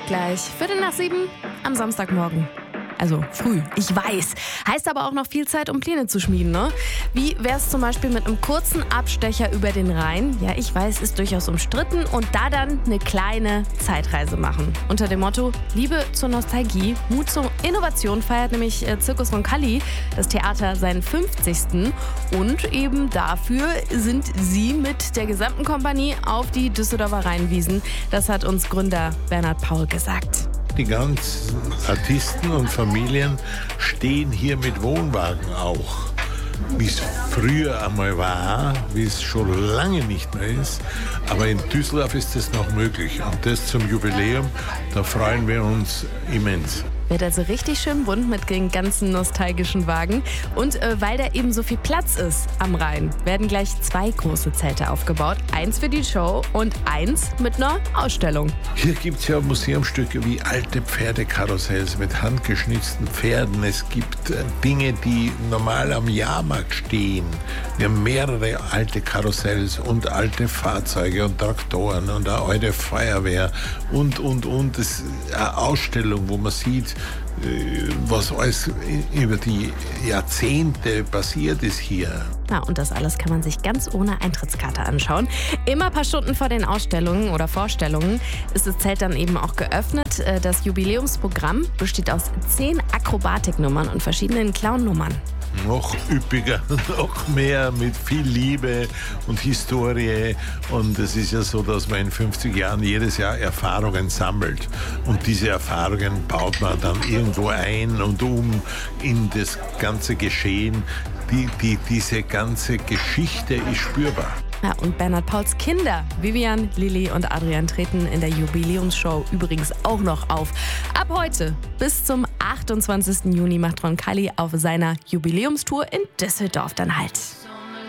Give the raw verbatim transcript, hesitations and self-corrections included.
gleich. Viertel nach sieben am Samstagmorgen. Also früh, ich weiß. Heißt aber auch noch viel Zeit, um Pläne zu schmieden, ne? Wie wär's zum Beispiel mit einem kurzen Abstecher über den Rhein? Ja, ich weiß, ist durchaus umstritten. Und da dann eine kleine Zeitreise machen. Unter dem Motto Liebe zur Nostalgie, Mut zur Innovation feiert nämlich äh, Zirkus Roncalli, das Theater, seinen fünfzigsten. Und eben dafür sind sie mit der gesamten Kompanie auf die Düsseldorfer Rheinwiesen. Das hat uns Gründer Bernhard Paul gesagt. Die ganzen Artisten und Familien stehen hier mit Wohnwagen auch. Wie es früher einmal war, wie es schon lange nicht mehr ist. Aber in Düsseldorf ist das noch möglich. Und das zum Jubiläum, da freuen wir uns immens. Wird also richtig schön bunt mit den ganzen nostalgischen Wagen. Und äh, weil da eben so viel Platz ist am Rhein, werden gleich zwei große Zelte aufgebaut. Eins für die Show und eins mit einer Ausstellung. Hier gibt es ja Museumsstücke wie alte Pferdekarussells mit handgeschnitzten Pferden. Es gibt äh, Dinge, die normal am Jahrmarkt stehen. Wir haben mehrere alte Karussells und alte Fahrzeuge und Traktoren und eine alte Feuerwehr und, und, und. Das ist eine Ausstellung, wo man sieht, was alles über die Jahrzehnte passiert ist hier. Ja, und das alles kann man sich ganz ohne Eintrittskarte anschauen. Immer ein paar Stunden vor den Ausstellungen oder Vorstellungen ist das Zelt dann eben auch geöffnet. Das Jubiläumsprogramm besteht aus zehn Akrobatiknummern und verschiedenen Clownnummern. Noch üppiger, noch mehr mit viel Liebe und Historie. Und es ist ja so, dass man in fünfzig Jahren jedes Jahr Erfahrungen sammelt. Und diese Erfahrungen baut man dann irgendwo ein und um in das ganze Geschehen. Die, die, diese ganze Geschichte ist spürbar. Ja, und Bernhard Pauls Kinder, Vivian, Lilly und Adrian, treten in der Jubiläumsshow übrigens auch noch auf. Ab heute bis zum achtundzwanzigsten Juni macht Roncalli auf seiner Jubiläumstour in Düsseldorf dann halt.